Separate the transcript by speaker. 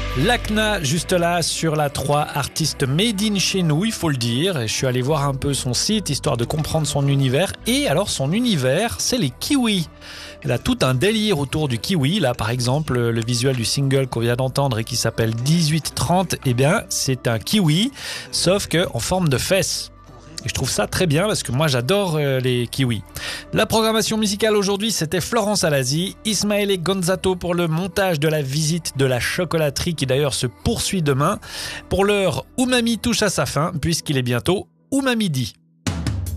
Speaker 1: Lakna, juste là, sur la 3, artiste made in chez nous, il faut le dire. Je suis allé voir un peu son site, histoire de comprendre son univers. Et alors, son univers, c'est les kiwis. Elle a tout un délire autour du kiwi. Là, par exemple, le visuel du single qu'on vient d'entendre et qui s'appelle 1830, eh bien, c'est un kiwi, sauf que en forme de fesse. Et je trouve ça très bien parce que moi j'adore les kiwis. La programmation musicale aujourd'hui, c'était Florence Alasi, Ismaël et Gonzato pour le montage de la visite de la chocolaterie qui d'ailleurs se poursuit demain. Pour l'heure, Umami touche à sa fin puisqu'il est bientôt Umamidi.